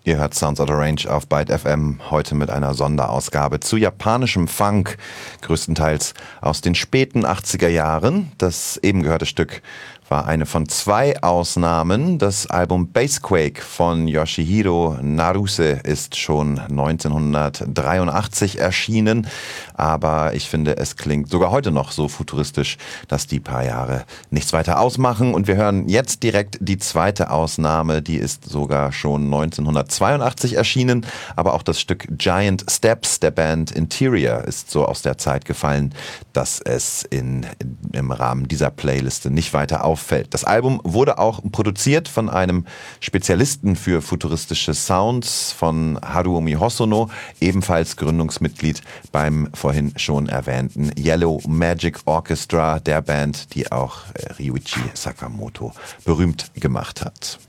Ihr hört Sounds Out of Range auf Byte FM, heute mit einer Sonderausgabe zu japanischem Funk, größtenteils aus den späten 80er Jahren. Das eben gehörte Stück war eine von 2 Ausnahmen. Das Album Bassquake von Yoshihiro Naruse ist schon 1983 erschienen, aber ich finde, es klingt sogar heute noch so futuristisch, dass die paar Jahre nichts weiter ausmachen. Und wir hören jetzt direkt die zweite Ausnahme, die ist sogar schon 1982 erschienen, aber auch das Stück Giant Steps der Band Interior ist so aus der Zeit gefallen, dass es im Rahmen dieser Playliste nicht weiter auffällt. Das Album wurde auch produziert von einem Spezialisten für futuristische Sounds, von Haruomi Hosono, ebenfalls Gründungsmitglied beim vorhin schon erwähnten Yellow Magic Orchestra, der Band, die auch Ryuichi Sakamoto berühmt gemacht hat.